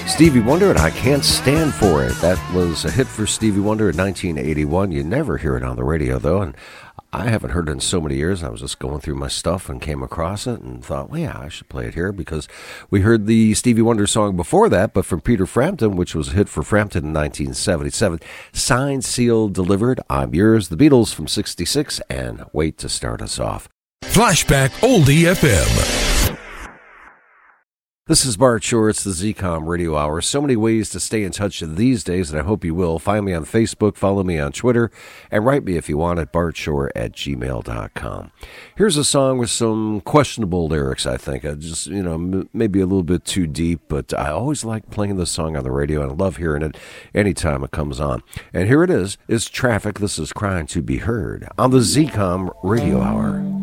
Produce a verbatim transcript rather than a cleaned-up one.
Stevie Wonder and I Can't Stand For It. That was a hit for Stevie Wonder in nineteen eighty-one. You never hear it on the radio, though, and I haven't heard it in so many years. I was just going through my stuff and came across it and thought, well, yeah, I should play it here because we heard the Stevie Wonder song before that, but from Peter Frampton, which was a hit for Frampton in nineteen seventy-seven. Signed, sealed, delivered, I'm Yours, the Beatles from sixty-six, and Wait to Start Us Off. Flashback Oldie F M. This is Bart Shore. It's the Z COM Radio Hour. So many ways to stay in touch these days, and I hope you will. Find me on Facebook, follow me on Twitter, and write me if you want at bartshore at gmail dot com. Here's a song with some questionable lyrics, I think. I just, you know, m- maybe a little bit too deep, but I always like playing this song on the radio, and I love hearing it anytime it comes on. And here it is. It's Traffic. This is Crying to Be Heard on the Z COM Radio Hour.